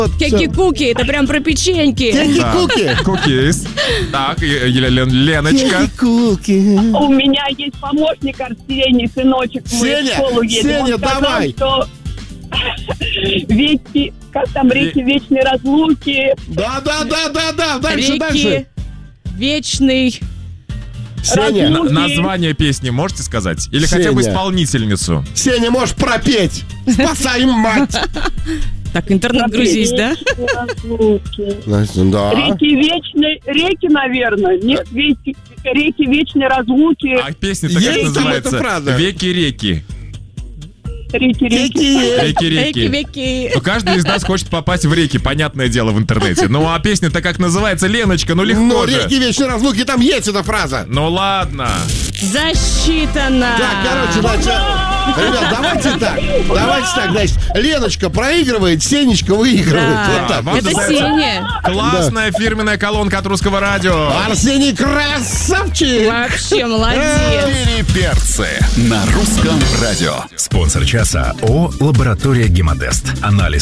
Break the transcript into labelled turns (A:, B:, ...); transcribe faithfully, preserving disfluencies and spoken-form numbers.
A: Кеки-куки, это прям про печеньки.
B: Кеки-куки.
C: Кукис. Так, Леночка.
B: Кеки-куки.
D: У меня есть помощник Арсений, сыночек мой,
B: Сеня,
D: в школу едет.
B: Сеня,
D: Он сказал,
B: давай.
D: что реки, как там, реки вечной разлуки.
B: Да, да, да, да, да. Дальше,
A: Реки,
B: дальше.
A: вечный.
B: Сеня,
C: Н- название песни можете сказать? Или хотя бы
B: Сеня.
C: исполнительницу?
B: Сеня, можешь пропеть. Спасай, мать.
A: Так, интернет грузись, да?
B: Да.
D: Реки вечной, реки, наверное. Нет, реки, реки вечной разлуки.
C: А песня-то как
B: Есть там
C: называется?
B: эта фраза?
C: Веки-реки.
D: Реки, реки.
C: Реки-реки.
A: Реки-веки.
C: Ну, каждый из нас хочет попасть в реки, понятное дело, в интернете. Ну, а песня-то как называется? Леночка, ну легко
B: Ну,
C: же.
B: реки вечной разлуки, там есть эта фраза.
C: Ну, ладно.
A: Засчитано.
B: Так, короче, значит, ребят, давайте так. Давайте так, значит, Леночка проигрывает, Сенечка выигрывает.
A: Да.
B: Вот так.
C: Вам
A: Это
C: достается
A: Сеня.
C: классная фирменная колонка от Русского радио.
B: Арсений красавчик.
A: Вообще молодец.
E: Переперцы на Русском радио. Спонсор часа ООО «Лаборатория Гемодест». Анализ